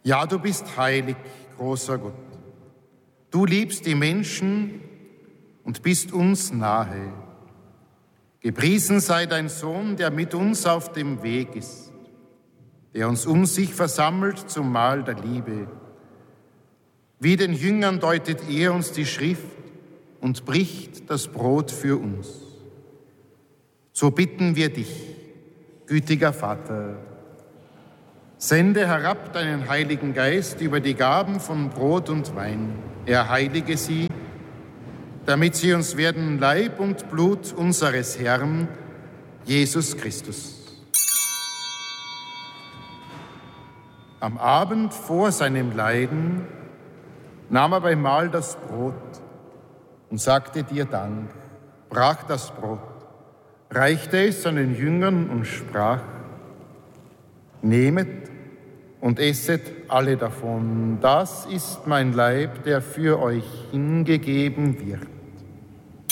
Ja, du bist heilig, großer Gott. Du liebst die Menschen und bist uns nahe. Gepriesen sei dein Sohn, der mit uns auf dem Weg ist, der uns um sich versammelt zum Mahl der Liebe. Wie den Jüngern deutet er uns die Schrift und bricht das Brot für uns. So bitten wir dich, gütiger Vater, sende herab deinen Heiligen Geist über die Gaben von Brot und Wein. Er heilige sie, damit sie uns werden Leib und Blut unseres Herrn, Jesus Christus. Am Abend vor seinem Leiden nahm er beim Mahl das Brot und sagte dir Dank, brach das Brot, reichte es seinen Jüngern und sprach: Nehmet und esset alle davon. Das ist mein Leib, der für euch hingegeben wird.